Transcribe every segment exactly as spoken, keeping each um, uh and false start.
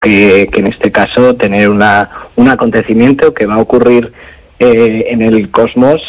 que, que en este caso tener una un acontecimiento que va a ocurrir eh, en el cosmos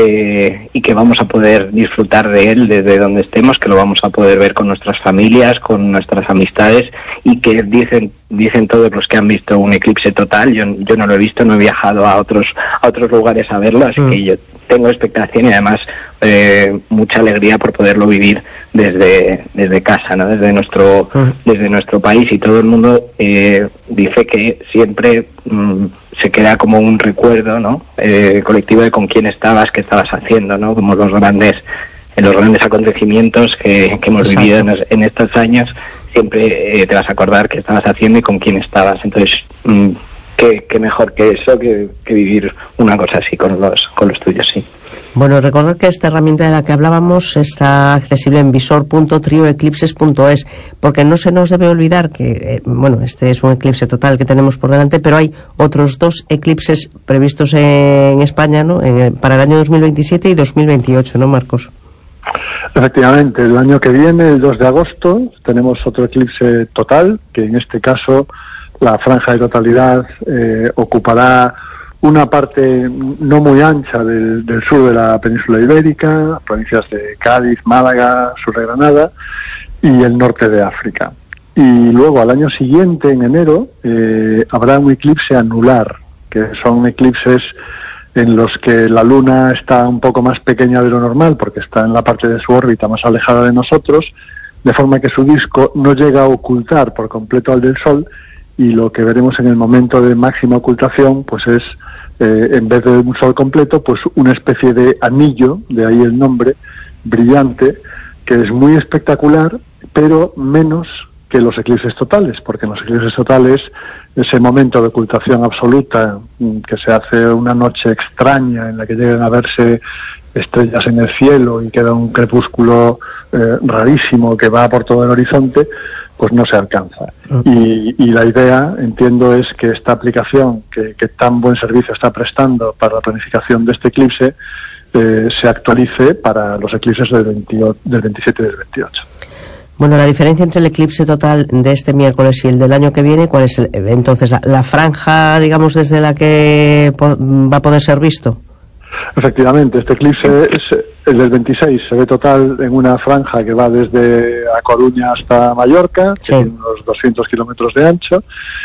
eh, y que vamos a poder disfrutar de él desde donde estemos, que lo vamos a poder ver con nuestras familias, con nuestras amistades, y que dicen dicen todos los que han visto un eclipse total. Yo, yo no lo he visto, no he viajado a otros a otros lugares a verlo, así mm. que yo tengo expectación y además eh, mucha alegría por poderlo vivir desde desde casa, ¿no? Desde nuestro mm. desde nuestro país, y todo el mundo eh, dice que siempre mm, se queda como un recuerdo, ¿no? Eh, colectivo de con quién estabas, qué estabas haciendo, ¿no? Como los grandes en los grandes acontecimientos que, que hemos Exacto. vivido en, en estos años, siempre eh, te vas a acordar qué estabas haciendo y con quién estabas. Entonces, mmm, qué, qué mejor que eso, que, que vivir una cosa así con los con los tuyos, sí. Bueno, recordad que esta herramienta de la que hablábamos está accesible en visor punto trio eclipses punto es, porque no se nos debe olvidar que, eh, bueno, este es un eclipse total que tenemos por delante, pero hay otros dos eclipses previstos en España, ¿no? En, para el año dos mil veintisiete y dos mil veintiocho, ¿no, Marcos? Efectivamente, el año que viene, el dos de agosto, tenemos otro eclipse total, que en este caso la franja de totalidad eh, ocupará una parte no muy ancha del, del sur de la península ibérica, provincias de Cádiz, Málaga, sur de Granada, y el norte de África. Y luego al año siguiente, en enero, eh, habrá un eclipse anular, que son eclipses en los que la Luna está un poco más pequeña de lo normal, porque está en la parte de su órbita más alejada de nosotros, de forma que su disco no llega a ocultar por completo al del Sol, y lo que veremos en el momento de máxima ocultación pues es, eh, en vez de un Sol completo, pues una especie de anillo, de ahí el nombre, brillante, que es muy espectacular, pero menos que los eclipses totales, porque en los eclipses totales ese momento de ocultación absoluta, que se hace una noche extraña en la que llegan a verse estrellas en el cielo y queda un crepúsculo eh, rarísimo que va por todo el horizonte, pues no se alcanza. Y, y la idea, entiendo, es que esta aplicación que, que tan buen servicio está prestando para la planificación de este eclipse eh, se actualice para los eclipses del, veintiocho, del veintisiete y del veintiocho. Bueno, la diferencia entre el eclipse total de este miércoles y el del año que viene, ¿cuál es el, entonces la, la franja, digamos, desde la que po- va a poder ser visto? Efectivamente, este eclipse es el del veintiséis, se ve total en una franja que va desde A Coruña hasta Mallorca, sí. Tiene unos doscientos kilómetros de ancho,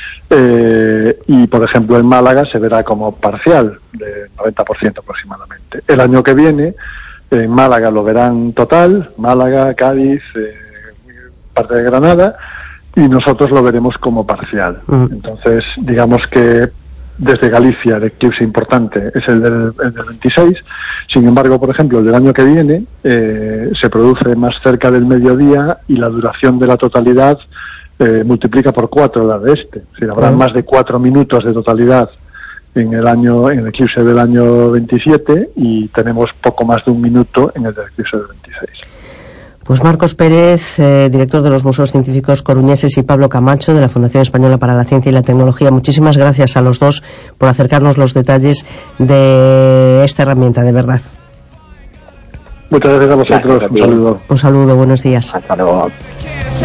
eh, y por ejemplo en Málaga se verá como parcial, de noventa por ciento aproximadamente. El año que viene en Málaga lo verán total, Málaga, Cádiz, eh, parte de Granada, y nosotros lo veremos como parcial. Uh-huh. Entonces, digamos que desde Galicia el eclipse importante es el del, el del veintiséis, sin embargo, por ejemplo, el del año que viene eh, se produce más cerca del mediodía y la duración de la totalidad eh, multiplica por cuatro la de este, es decir, habrá uh-huh. más de cuatro minutos de totalidad en el año, en el eclipse del año veintisiete, y tenemos poco más de un minuto en el del eclipse del veintiséis. Pues Marcos Pérez, eh, director de los Museos Científicos Coruñeses, y Pablo Camacho, de la Fundación Española para la Ciencia y la Tecnología, muchísimas gracias a los dos por acercarnos los detalles de esta herramienta, de verdad. Muchas gracias a vosotros. Un saludo. Un saludo, buenos días. Hasta luego.